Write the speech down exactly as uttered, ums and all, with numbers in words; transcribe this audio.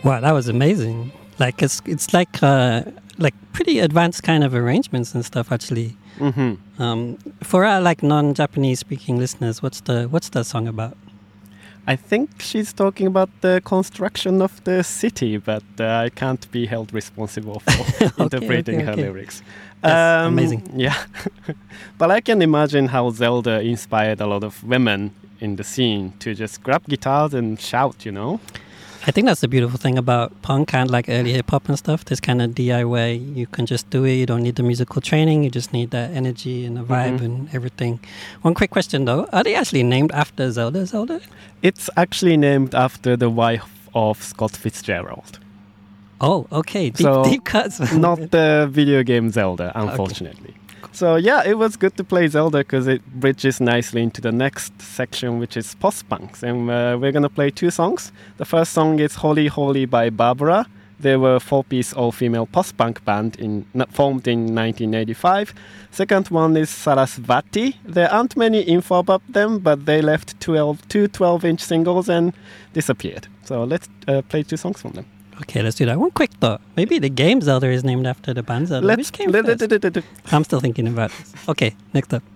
Wow, that was amazing. Like it's it's like uh, like pretty advanced kind of arrangements and stuff actually. Mm-hmm. Um, for our like non-Japanese speaking listeners, what's the what's the song about? I think she's talking about the construction of the city, but uh, I can't be held responsible for okay, interpreting okay, her okay. lyrics. Yes, amazing. Yeah. But I can imagine how Zelda inspired a lot of women in the scene to just grab guitars and shout, you know? I think that's the beautiful thing about punk and like early hip hop and stuff. This kind of D I Y, you can just do it. You don't need the musical training. You just need that energy and the vibe Mm-hmm. and everything. One quick question though: are they actually named after Zelda? Zelda? It's actually named after the wife of Scott Fitzgerald. Oh, okay. Deep, So, deep cuts. Not the video game Zelda, unfortunately. So yeah, it was good to play Zelda because it bridges nicely into the next section, which is post-punks. And uh, we're going to play two songs. The first song is Holy Holy by Barbara. They were a four-piece all-female post-punk band in, formed in nineteen eighty-five. Second one is Sarasvati. There aren't many info about them, but they left twelve, two twelve-inch singles and disappeared. So let's uh, play two songs from them. Okay, let's do that. One quick thought. Maybe the game Zelda is named after the band Zelda. Let's Which came let- first? let- let- let- I'm still thinking about this. Okay, next up.